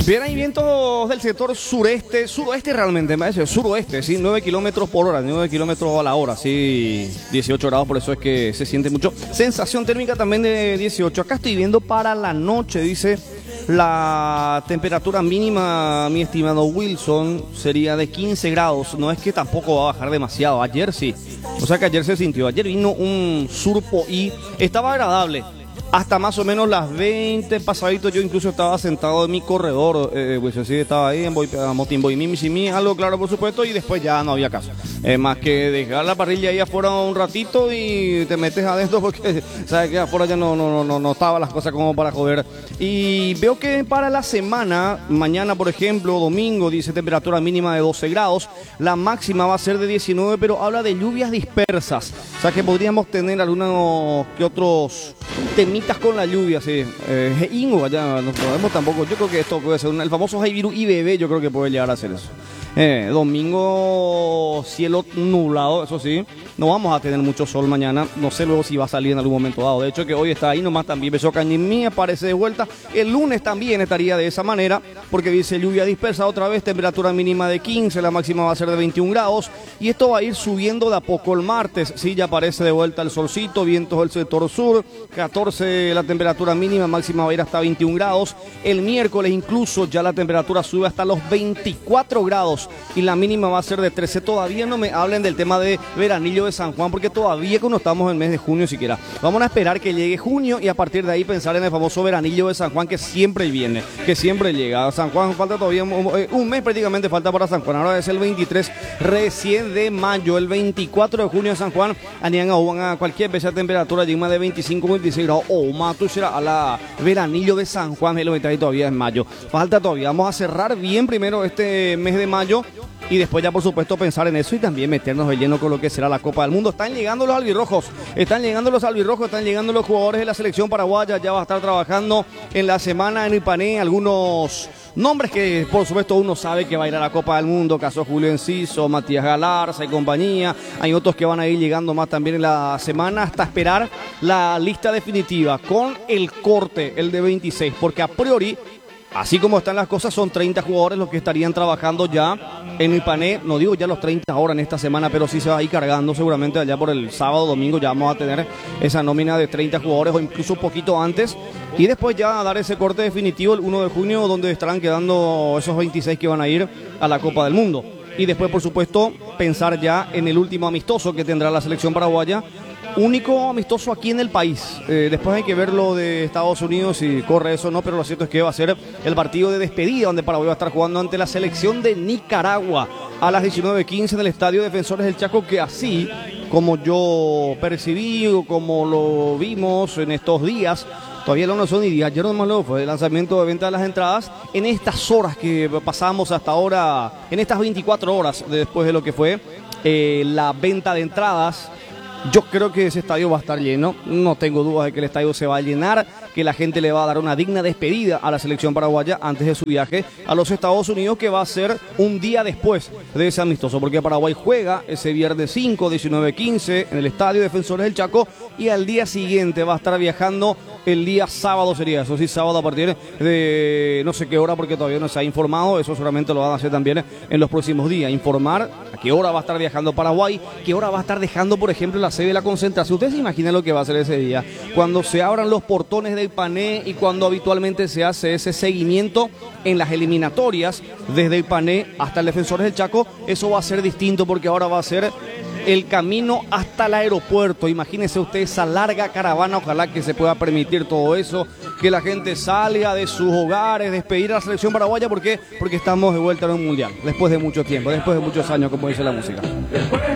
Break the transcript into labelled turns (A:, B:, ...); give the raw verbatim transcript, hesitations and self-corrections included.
A: Bien, hay vientos del sector sureste, suroeste realmente, me parece, suroeste, sí, nueve kilómetros por hora, nueve kilómetros a la hora, sí, dieciocho grados, por eso es que se siente mucho. Sensación térmica también de dieciocho. Acá estoy viendo para la noche, dice, la temperatura mínima, mi estimado Wilson, sería de quince grados. No es que tampoco va a bajar demasiado, ayer sí, o sea que ayer se sintió, ayer vino un surpo y estaba agradable. Hasta más o menos las veinte pasaditos yo incluso estaba sentado en mi corredor, eh, pues así estaba ahí en Motimboy, algo claro por supuesto, y después ya no había caso. Eh, más que dejar la parrilla ahí afuera un ratito y te metes adentro porque sabes que afuera ya no, no, no, no estaban las cosas como para joder. Y veo que para la semana, mañana por ejemplo, domingo, dice temperatura mínima de doce grados, la máxima va a ser de diecinueve, pero habla de lluvias dispersas. O sea que podríamos tener algunos que otros temitas con la lluvia, sí. Eh, Ingo, allá no podemos tampoco. Yo creo que esto puede ser un, el famoso Jaibiru I B B, yo creo que puede llegar a hacer eso. Eh, domingo, cielo nublado, eso sí. No vamos a tener mucho sol mañana. No sé luego si va a salir en algún momento dado. De hecho, que hoy está ahí nomás también. Beso Cañimí aparece de vuelta. El lunes también estaría de esa manera, porque dice lluvia dispersa otra vez. Temperatura mínima de quince, la máxima va a ser de veintiún grados. Y esto va a ir subiendo de a poco el martes. Sí, ya aparece de vuelta el solcito. Vientos del sector sur. catorce la temperatura mínima, máxima va a ir hasta veintiún grados. El miércoles incluso ya la temperatura sube hasta los veinticuatro grados. Y la mínima va a ser de trece. Todavía no me hablen del tema de veranillo de San Juan, porque todavía que no estamos en el mes de junio siquiera. Vamos a esperar que llegue junio y a partir de ahí pensar en el famoso veranillo de San Juan, que siempre viene, que siempre llega. A San Juan falta todavía un, un mes prácticamente falta para San Juan. Ahora es el veintitrés recién de mayo. El veinticuatro de junio de San Juan, anían a cualquier vez a temperatura llega de veinticinco, veintiséis grados. O más, tú será a la veranillo de San Juan, el veintitrés todavía es mayo. Falta todavía. Vamos a cerrar bien primero este mes de mayo. Y después ya por supuesto pensar en eso y también meternos de lleno con lo que será la Copa del Mundo. Están llegando los albirrojos, están llegando los albirrojos, están llegando los jugadores de la selección paraguaya. Ya va a estar trabajando en la semana en Ipané algunos nombres que por supuesto uno sabe que va a ir a la Copa del Mundo. Caso Julio Enciso, Matías Galarza y compañía. Hay otros que van a ir llegando más también en la semana hasta esperar la lista definitiva con el corte, el de veintiséis, porque a priori, así como están las cosas, son treinta jugadores los que estarían trabajando ya en Ipané. No digo ya los treinta ahora en esta semana, pero sí se va a ir cargando seguramente allá por el sábado, domingo. Ya vamos a tener esa nómina de treinta jugadores o incluso un poquito antes. Y después ya a dar ese corte definitivo el uno de junio, donde estarán quedando esos veintiséis que van a ir a la Copa del Mundo. Y después, por supuesto, pensar ya en el último amistoso que tendrá la selección paraguaya. Único amistoso aquí en el país. Eh, después hay que ver lo de Estados Unidos, si corre eso o no, pero lo cierto es que va a ser el partido de despedida, donde Paraguay va a estar jugando ante la selección de Nicaragua a las diecinueve quince en el Estadio Defensores del Chaco, que así como yo percibí o como lo vimos en estos días, todavía no son ni días, ayer nomás lo fue el lanzamiento de venta de las entradas, en estas horas que pasamos hasta ahora, en estas veinticuatro horas después de lo que fue eh, la venta de entradas. Yo creo que ese estadio va a estar lleno, no tengo dudas de que el estadio se va a llenar, que la gente le va a dar una digna despedida a la selección paraguaya antes de su viaje a los Estados Unidos, que va a ser un día después de ese amistoso, porque Paraguay juega ese viernes cinco, diecinueve quince en el Estadio Defensores del Chaco, y al día siguiente va a estar viajando el día sábado, sería eso, sí, sábado a partir de no sé qué hora, porque todavía no se ha informado. Eso seguramente lo van a hacer también en los próximos días, informar a qué hora va a estar viajando Paraguay, qué hora va a estar dejando, por ejemplo, la sede de la concentración. Ustedes se imaginan lo que va a ser ese día, cuando se abran los portones de Ipané y cuando habitualmente se hace ese seguimiento en las eliminatorias desde Ipané hasta el Defensores del Chaco. Eso va a ser distinto, porque ahora va a ser el camino hasta el aeropuerto. Imagínense usted esa larga caravana, ojalá que se pueda permitir todo eso, que la gente salga de sus hogares, despedir a la selección paraguaya. ¿Por qué? Porque estamos de vuelta en un mundial, después de mucho tiempo, después de muchos años, como dice la música.